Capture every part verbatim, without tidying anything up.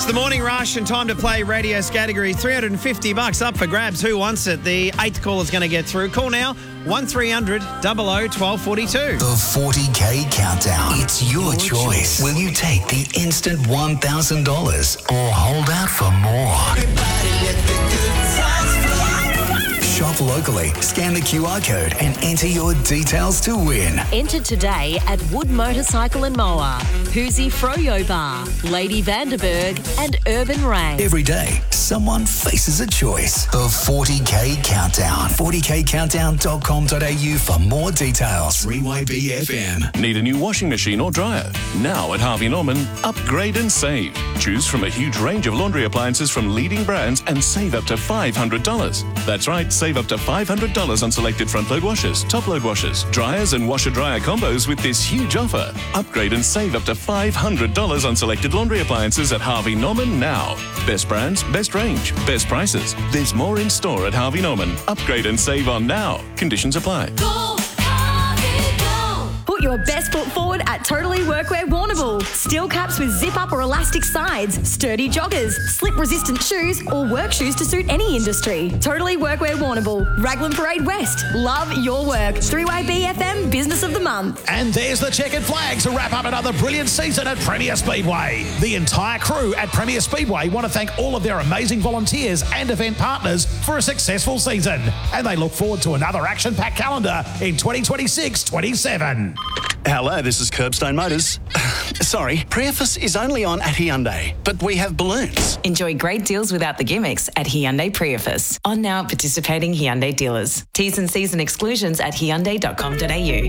the morning rush and time to play Radio's category. three hundred fifty bucks up for grabs. Who wants it? The eighth caller's going to get through. Call now, one three hundred, double oh, twelve forty-two. The forty K Countdown. It's your, your choice. choice. Will you take the instant one thousand dollars or hold out for more? Everybody let the good times flow. Shop locally, scan the Q R code and enter your details to win. Enter today at Wood Motorcycle and Mower, Hoosie Froyo Bar, Lady Vanderberg and Urban Rain. Every day, someone faces a choice. The forty K Countdown. forty k countdown dot com dot a u for more details. three Y B F M. Need a new washing machine or dryer? Now at Harvey Norman, upgrade and save. Choose from a huge range of laundry appliances from leading brands and save up to five hundred dollars. That's right, save up to five hundred dollars on selected front-load washers, top-load washers, dryers and washer-dryer combos with this huge offer. Upgrade and save up to five hundred dollars on selected laundry appliances at Harvey Norman now. Best brands, best range, best prices. There's more in store at Harvey Norman. Upgrade and save on now. Conditions apply. Go, Harvey, go. Put your best foot forward at Totally Workwear Warrnambool. Steel caps with zip-up or elastic sides, sturdy joggers, slip-resistant shoes or work shoes to suit any industry. Totally Workwear Warrnambool, Raglan Parade West. Love your work. three Y B F M Business of the Month. And there's the checkered flag to wrap up another brilliant season at Premier Speedway. The entire crew at Premier Speedway want to thank all of their amazing volunteers and event partners for a successful season. And they look forward to another action-packed calendar in twenty twenty-six twenty-seven. Hello, this is Curbstone Motors. Sorry, Priefus is only on at Hyundai, but we have balloons. Enjoy great deals without the gimmicks at Hyundai Priefus. On now at participating Hyundai dealers. T's and C's and exclusions at hyundai dot com dot a u.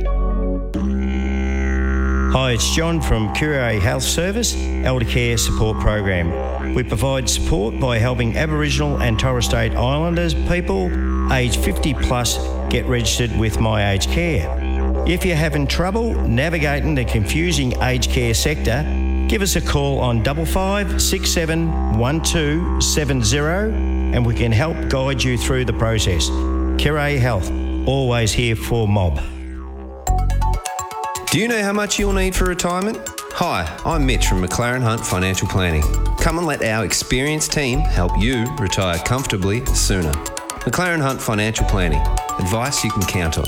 Hi, it's John from Curie Health Service, Elder Care Support Program. We provide support by helping Aboriginal and Torres Strait Islanders people aged fifty plus get registered with My Aged Care. If you're having trouble navigating the confusing aged care sector, give us a call on double five six seven one two seven zero and we can help guide you through the process. Curie Health, always here for mob. Do you know how much you'll need for retirement? Hi, I'm Mitch from McLaren Hunt Financial Planning. Come and let our experienced team help you retire comfortably sooner. McLaren Hunt Financial Planning. Advice you can count on.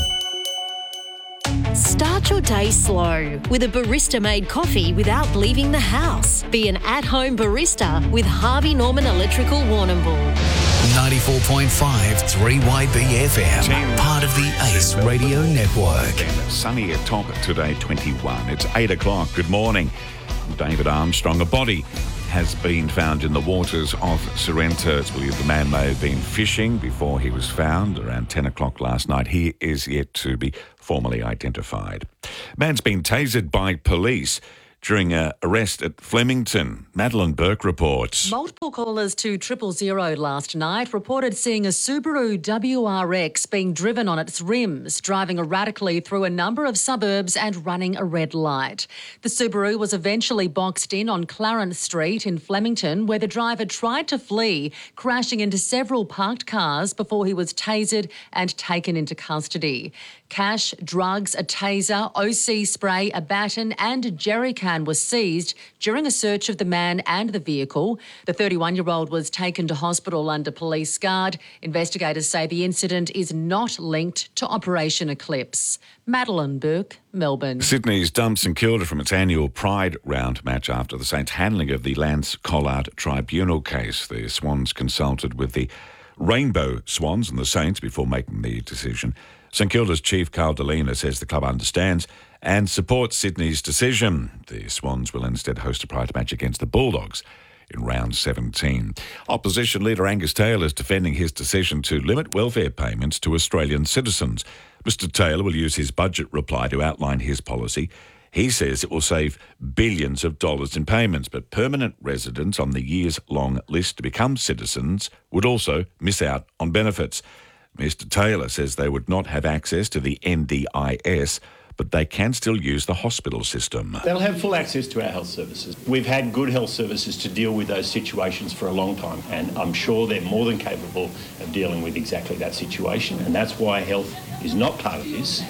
Start your day slow with a barista-made coffee without leaving the house. Be an at-home barista with Harvey Norman Electrical Warrnambool. ninety-four point five three Y B F M, part of the Ace Radio Network. Sunny at top today, twenty-one. It's eight o'clock. Good morning. I'm David Armstrong. A body has been found in the waters of Sorrento. It's believed the man may have been fishing before he was found around ten o'clock last night. He is yet to be formally identified. Man's been tasered by police during an arrest at Flemington. Madeline Burke reports. Multiple callers to triple zero last night reported seeing a Subaru W R X being driven on its rims, driving erratically through a number of suburbs and running a red light. The Subaru was eventually boxed in on Clarence Street in Flemington, where the driver tried to flee, crashing into several parked cars before he was tasered and taken into custody. Cash, drugs, a taser, O C spray, a baton and a jerry can was seized during a search of the man and the vehicle. The thirty-one-year-old was taken to hospital under police guard. Investigators say the incident is not linked to Operation Eclipse. Madeline Burke, Melbourne. Sydney's dumped St Kilda from its annual Pride Round match after the Saints' handling of the Lance Collard Tribunal case. The Swans consulted with the Rainbow Swans and the Saints before making the decision. St Kilda's chief Carl Delina says the club understands and supports Sydney's decision. The Swans will instead host a Pride match against the Bulldogs in round seventeen. Opposition leader Angus Taylor is defending his decision to limit welfare payments to Australian citizens. Mister Taylor will use his budget reply to outline his policy. He says it will save billions of dollars in payments, but permanent residents on the years-long list to become citizens would also miss out on benefits. Mister Taylor says they would not have access to the N D I S, but they can still use the hospital system. They'll have full access to our health services. We've had good health services to deal with those situations for a long time, and I'm sure they're more than capable of dealing with exactly that situation, and that's why health is not part of this.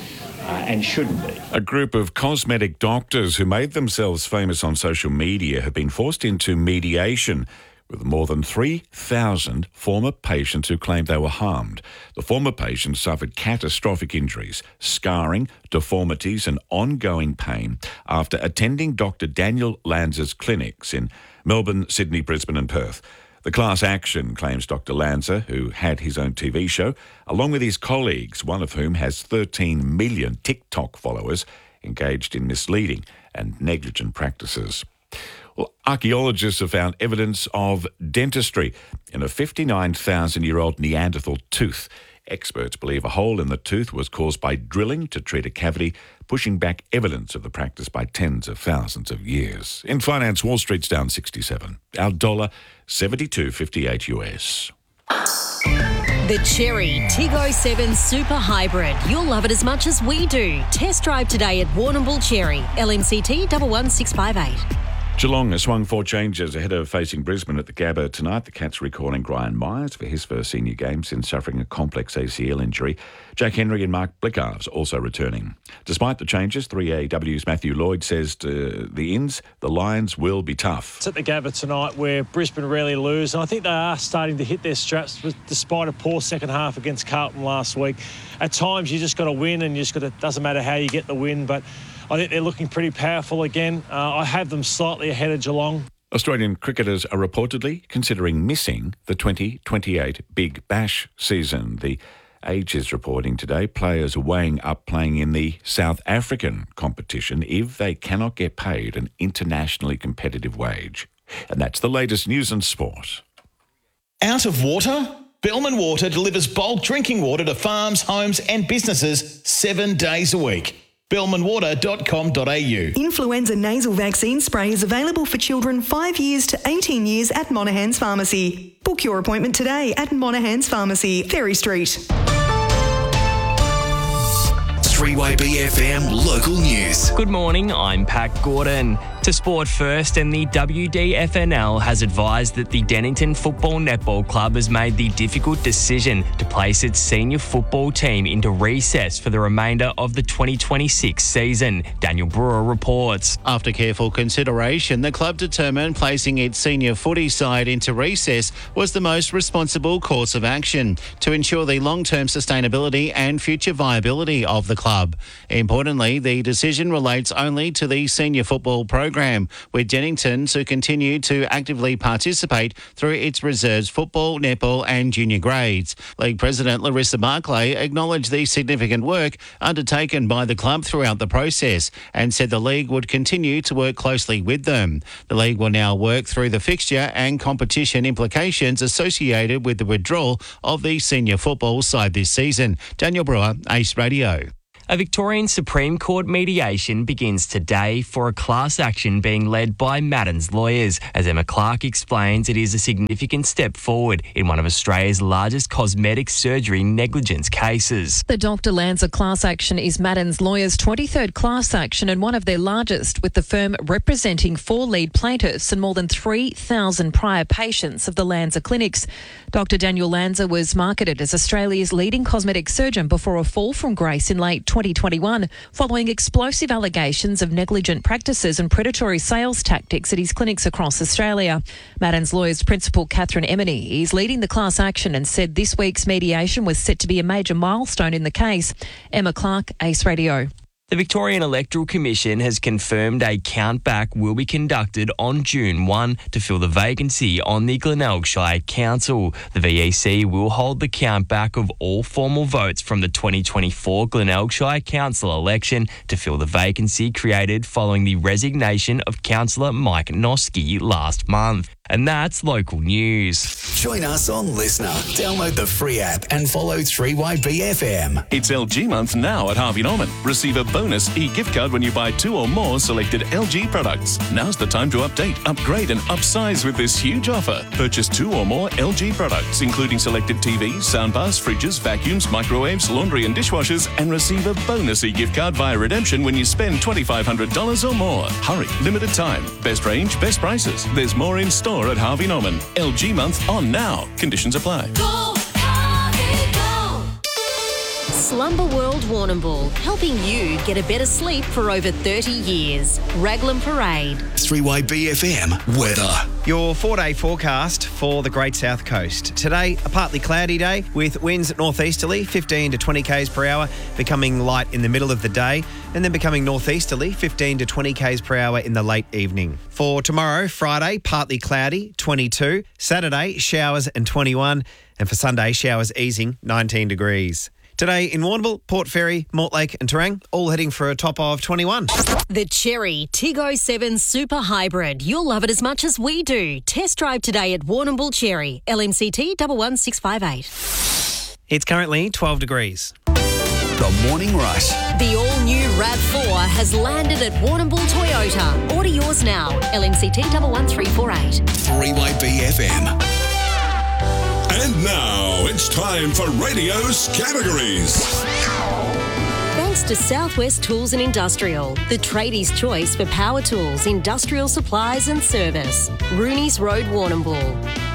and shouldn't be. A group of cosmetic doctors who made themselves famous on social media have been forced into mediation with more than three thousand former patients who claimed they were harmed. The former patients suffered catastrophic injuries, scarring, deformities and ongoing pain after attending Doctor Daniel Lanza's clinics in Melbourne, Sydney, Brisbane and Perth. The class action claims Doctor Lanza, who had his own T V show, along with his colleagues, one of whom has thirteen million TikTok followers, engaged in misleading and negligent practices. Well, archaeologists have found evidence of dentistry in a fifty-nine thousand year old Neanderthal tooth. Experts believe a hole in the tooth was caused by drilling to treat a cavity, pushing back evidence of the practice by tens of thousands of years. In finance, Wall Street's down sixty-seven. Our dollar, seventy-two fifty-eight U S. The Cherry Tiggo seven Super Hybrid. You'll love it as much as we do. Test drive today at Warrnambool Cherry. L M C T one one six five eight. Geelong has swung four changes ahead of facing Brisbane at the Gabba tonight. The Cats recalling Brian Myers for his first senior game since suffering a complex A C L injury. Jack Henry and Mark Blickarves also returning. Despite the changes, three A W's Matthew Lloyd says to the Inns, the Lions will be tough. It's at the Gabba tonight where Brisbane rarely lose, and I think they are starting to hit their straps despite a poor second half against Carlton last week. At times, you just got to win, and you just got to, doesn't matter how you get the win, but I think they're looking pretty powerful again. Uh, I have them slightly ahead of Geelong. Australian cricketers are reportedly considering missing the twenty twenty-eight Big Bash season. The Age is reporting today players are weighing up playing in the South African competition if they cannot get paid an internationally competitive wage. And that's the latest news and sport. Out of water? Bellman Water delivers bulk drinking water to farms, homes and businesses seven days a week. bellman water dot com dot a u. Influenza nasal vaccine spray is available for children five years to eighteen years at Monaghan's Pharmacy. Book your appointment today at Monaghan's Pharmacy, Ferry Street. three Y B F M local news. Good morning, I'm Pat Gordon. To sport first, and the W D F N L has advised that the Dennington Football Netball Club has made the difficult decision to place its senior football team into recess for the remainder of the twenty twenty-six season. Daniel Brewer reports. After careful consideration, the club determined placing its senior footy side into recess was the most responsible course of action to ensure the long-term sustainability and future viability of the club. Importantly, the decision relates only to the senior football program, with Dennington to continue to actively participate through its reserves football, netball and junior grades. League President Larissa Barclay acknowledged the significant work undertaken by the club throughout the process and said the league would continue to work closely with them. The league will now work through the fixture and competition implications associated with the withdrawal of the senior football side this season. Daniel Brewer, Ace Radio. A Victorian Supreme Court mediation begins today for a class action being led by Madden's lawyers. As Emma Clark explains, it is a significant step forward in one of Australia's largest cosmetic surgery negligence cases. The Doctor Lanza class action is Madden's lawyers' twenty-third class action and one of their largest, with the firm representing four lead plaintiffs and more than three thousand prior patients of the Lanza clinics. Doctor Daniel Lanza was marketed as Australia's leading cosmetic surgeon before a fall from grace in late twenty twenty-one, following explosive allegations of negligent practices and predatory sales tactics at his clinics across Australia. Madden's lawyers' principal, Catherine Emeny, is leading the class action and said this week's mediation was set to be a major milestone in the case. Emma Clark, Ace Radio. The Victorian Electoral Commission has confirmed a countback will be conducted on June first to fill the vacancy on the Glenelg Shire Council. The V E C will hold the countback of all formal votes from the twenty twenty-four Glenelg Shire Council election to fill the vacancy created following the resignation of Councillor Mike Noski last month. And that's local news. Join us on Listener. Download the free app and follow three Y B F M. It's L G month now at Harvey Norman. Receive a bonus e-gift card when you buy two or more selected L G products. Now's the time to update, upgrade and upsize with this huge offer. Purchase two or more L G products, including selected T Vs, soundbars, fridges, vacuums, microwaves, laundry and dishwashers, and receive a bonus e-gift card via redemption when you spend twenty-five hundred dollars or more. Hurry, limited time. Best range, best prices. There's more in store at Harvey Norman. L G month on now. Conditions apply. Go, Harvey, go. Slumber World Warrnambool, helping you get a better sleep for over thirty years. Raglan Parade. three Y B F M weather. Your four-day forecast for the Great South Coast. Today, a partly cloudy day with winds northeasterly, fifteen to twenty k's per hour, becoming light in the middle of the day, and then becoming northeasterly, fifteen to twenty k's per hour in the late evening. For tomorrow, Friday, partly cloudy, twenty-two. Saturday, showers and twenty-one. And for Sunday, showers easing, nineteen degrees. Today in Warrnambool, Port Fairy, Mortlake and Terang, all heading for a top of twenty-one. The Cherry Tiggo seven Super Hybrid. You'll love it as much as we do. Test drive today at Warrnambool Cherry. L M C T one one six five eight. It's currently twelve degrees. The Morning Rush. The all-new RAV four has landed at Warrnambool Toyota. Order yours now. L M C T one one three four eight. three Y B F M. And now it's time for Radio's Categories. Thanks to Southwest Tools and Industrial, the tradies' choice for power tools, industrial supplies and service. Rooney's Road, Warrnambool.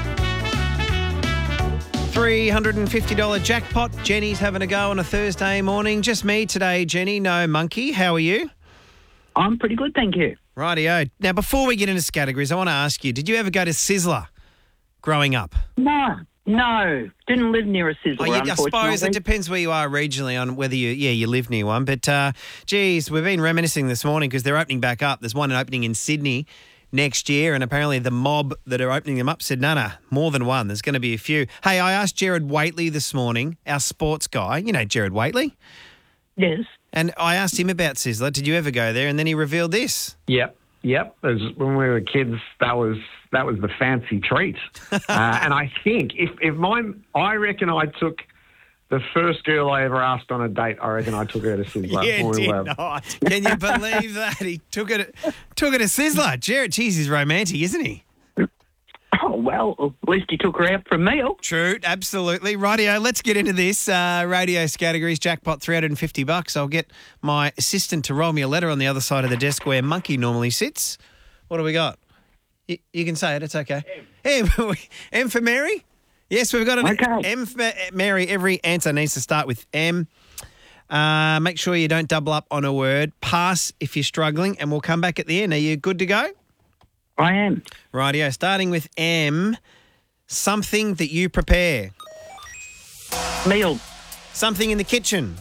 three hundred fifty dollars jackpot. Jenny's having a go on a Thursday morning. Just me today, Jenny. No monkey. How are you? I'm pretty good, thank you. Rightio. Now, before we get into categories, I want to ask you, did you ever go to Sizzler growing up? No, no. Didn't live near a Sizzler, Oh, yeah, I suppose unfortunately. it depends where you are regionally on whether you, yeah, you live near one. But, uh, geez, we've been reminiscing this morning because they're opening back up. There's one opening in Sydney next year, and apparently the mob that are opening them up said, no, no, more than one. There's going to be a few. Hey, I asked Jared Waitley this morning, our sports guy. You know Jared Waitley? Yes. And I asked him about Sizzler. Did you ever go there? And then he revealed this. Yep, yep. As when we were kids, that was that was the fancy treat. uh, and I think if if mine, I reckon I took the first girl I ever asked on a date. I reckon I took her to Sizzler. Yeah, We did were- not. Can you believe that? He took it, took it to Sizzler. Jared, geez, he's romantic, isn't he? Oh, well, at least he took her out for a meal. True, absolutely. Rightio, let's get into this. Uh, radio categories, jackpot three hundred fifty bucks. I'll get my assistant to roll me a letter on the other side of the desk where Monkey normally sits. What do we got? You, you can say it, it's okay. M. M, M for Mary? Yes, we've got an Okay. M for Mary. Every answer needs to start with M. Uh, make sure you don't double up on a word. Pass if you're struggling, and we'll come back at the end. Are you good to go? I am. Rightio, starting with M, something that you prepare. Meal. Something in the kitchen.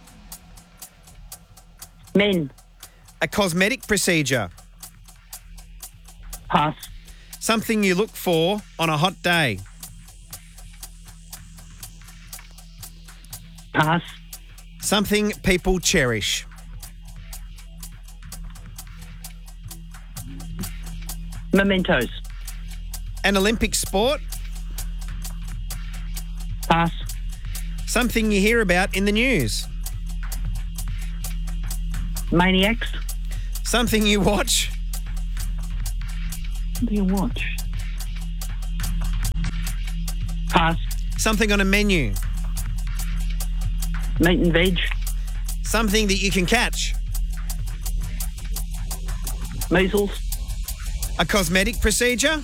Men. A cosmetic procedure. Pass. Something you look for on a hot day. Pass. Something people cherish. Mementos. An Olympic sport. Pass. Something you hear about in the news. Maniacs. Something you watch. What do you watch? Pass. Something on a menu. Meat and veg. Something that you can catch. Measles. A cosmetic procedure.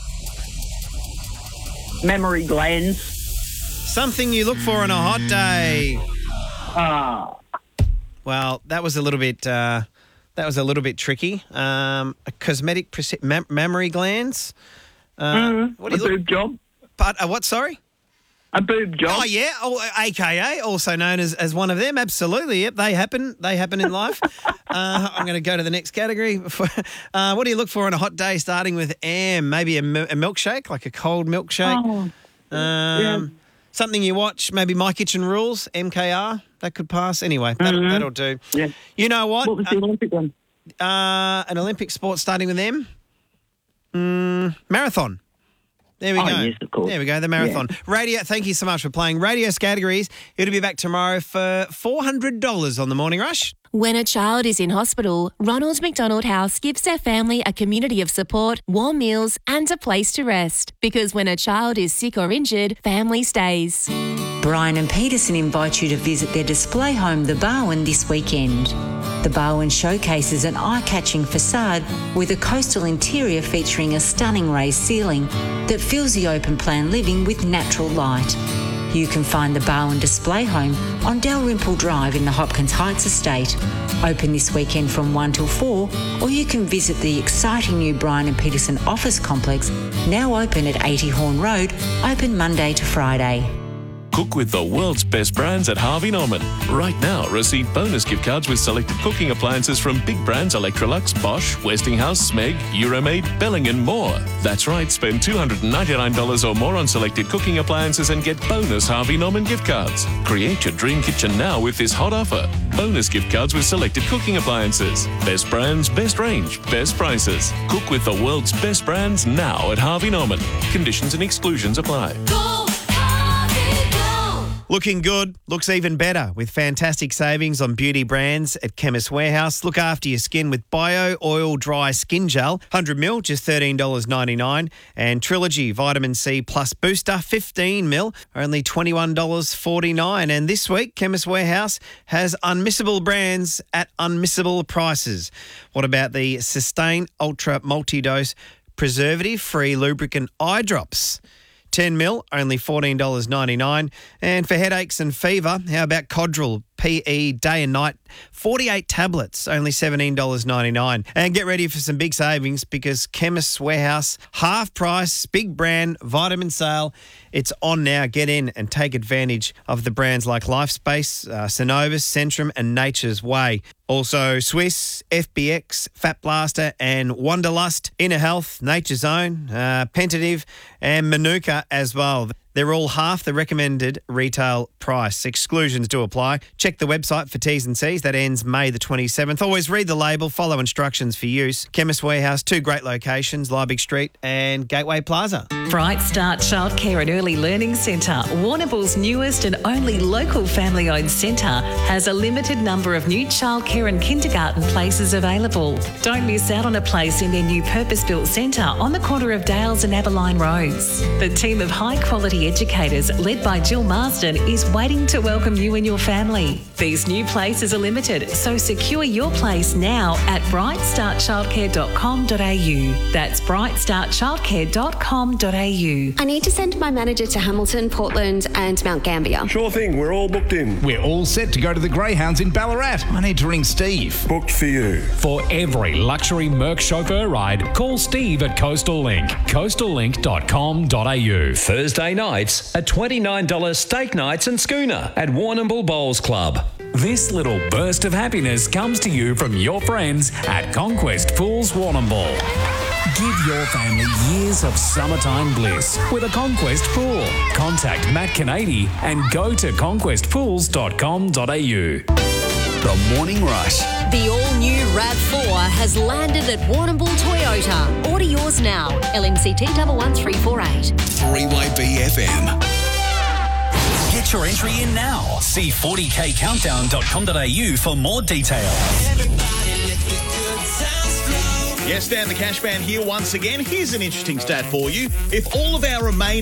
Mammary glands. Something you look for on a hot day. Ah. Well, that was a little bit. Uh, that was a little bit tricky. Um, a cosmetic proce- mam- mammary glands. Uh, Mm, what do a you look? boob job. But uh, what? Sorry. A boob job. Oh yeah, oh, A K A also known as, as one of them. Absolutely, yep. They happen. They happen in life. uh, I'm going to go to the next category. uh, what do you look for on a hot day? Starting with M, maybe a, mi- a milkshake, like a cold milkshake. Oh, um, yeah. Something you watch, maybe My Kitchen Rules, M K R. That could pass. Anyway, that'll, Mhm. that'll do. Yeah. You know what? What was the Olympic one? Uh, an Olympic sport starting with M. Mm, marathon. There we Oh, go. yes, of course. There we go, the marathon. Radio, thank you so much for playing Radio Categories. It'll be back tomorrow for four hundred dollars on The Morning Rush. When a child is in hospital, Ronald McDonald House gives their family a community of support, warm meals, and a place to rest. Because when a child is sick or injured, family stays. Brian and Peterson invite you to visit their display home, The Barwon, this weekend. The Barwon showcases an eye-catching facade with a coastal interior featuring a stunning raised ceiling that fills the open-plan living with natural light. You can find the Bowen Display Home on Dalrymple Drive in the Hopkins Heights estate. Open this weekend from one till four, or you can visit the exciting new Bryan and Peterson office complex, now open at eighty Horn Road, open Monday to Friday. Cook with the world's best brands at Harvey Norman. Right now, receive bonus gift cards with selected cooking appliances from big brands Electrolux, Bosch, Westinghouse, Smeg, Euromaid, Belling and more. That's right, spend two hundred ninety-nine dollars or more on selected cooking appliances and get bonus Harvey Norman gift cards. Create your dream kitchen now with this hot offer. Bonus gift cards with selected cooking appliances. Best brands, best range, best prices. Cook with the world's best brands now at Harvey Norman. Conditions and exclusions apply. Looking good, looks even better with fantastic savings on beauty brands at Chemist Warehouse. Look after your skin with Bio Oil Dry Skin Gel, one hundred mil, just thirteen dollars ninety-nine. And Trilogy Vitamin C Plus Booster, fifteen mil, only twenty-one dollars forty-nine. And this week, Chemist Warehouse has unmissable brands at unmissable prices. What about the Sustain Ultra Multi-Dose Preservative-Free Lubricant Eye Drops? ten mil, only fourteen dollars ninety-nine. And for headaches and fever, how about Codral P E day and night, forty-eight tablets, only seventeen dollars ninety-nine. And get ready for some big savings because Chemist Warehouse, half price, big brand, vitamin sale. It's on now. Get in and take advantage of the brands like Lifespace, uh, Synovus, Centrum and Nature's Way. Also Swiss, F B X, Fat Blaster and Wanderlust, Inner Health, Nature's Own, uh, Pentative and Manuka as well. They're all half the recommended retail price. Exclusions do apply. Check the website for T's and C's. That ends May the twenty-seventh. Always read the label, follow instructions for use. Chemist Warehouse, two great locations, Liebig Street and Gateway Plaza. Bright Start Childcare and Early Learning Centre, Warrnambool's newest and only local family-owned centre, has a limited number of new childcare and kindergarten places available. Don't miss out on a place in their new purpose-built centre on the corner of Dales and Aberline Roads. The team of high-quality educators, led by Jill Marsden, is waiting to welcome you and your family. These new places are limited, so secure your place now at bright start childcare dot com dot a u. That's bright start childcare dot com dot a u. I need to send my manager to Hamilton, Portland and Mount Gambier. Sure thing, we're all booked in. We're all set to go to the Greyhounds in Ballarat. I need to ring Steve. Booked for you. For every luxury Merc chauffeur ride, call Steve at Coastal Link. coastal link dot com dot a u. Thursday nights at twenty-nine dollars steak nights and schooner at Warrnambool Bowls Club. This little burst of happiness comes to you from your friends at Conquest Pools Warrnambool. Give your family years of summertime bliss with a Conquest pool. Contact Matt Canady and go to conquest pools dot com dot a u. The Morning Rush. The all-new RAV four has landed at Warrnambool Toyota. Order yours now. L M C T one one three four eight. three Y B F M. Get your entry in now. See forty k countdown dot com dot a u for more details. Yes, Dan the Cash Man here once again. Here's an interesting stat for you. If all of our remaining